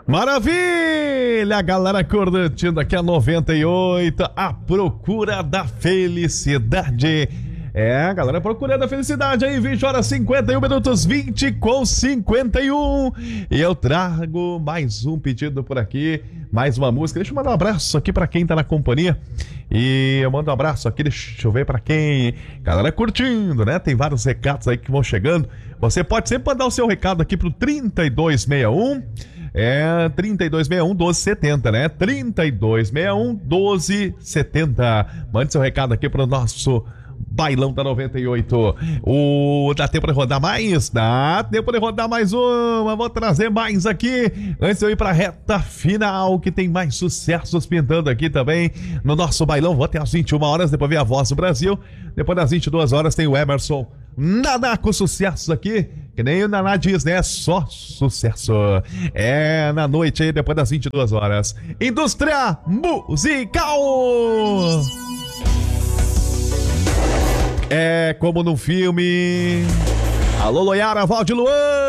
Maravilha, galera, curtindo aqui a 98, a procura da felicidade. Galera, procurando a felicidade aí, 20 horas 51 minutos, 20 com 51. E eu trago mais um pedido por aqui, mais uma música. Deixa eu mandar um abraço aqui pra quem tá na companhia. E eu mando um abraço aqui, deixa eu ver pra quem. Galera curtindo, né? Tem vários recados aí que vão chegando. Você pode sempre mandar o seu recado aqui pro 3261. 3261-1270, né? 3261-1270. Mande seu recado aqui pro nosso Bailão da 98. Dá tempo de rodar mais? Dá tempo de rodar mais uma. Vou trazer mais aqui. Antes de eu ir pra reta final, que tem mais sucessos pintando aqui também no nosso bailão. Vou até às 21 horas, depois vem a Voz do Brasil. Depois das 22 horas tem o Emerson Naná com sucessos aqui. Que nem o Naná diz, né? Só sucesso. Na noite aí, depois das 22 horas. Indústria Musical! Como num filme. Alô, Loiara, Valde Luan.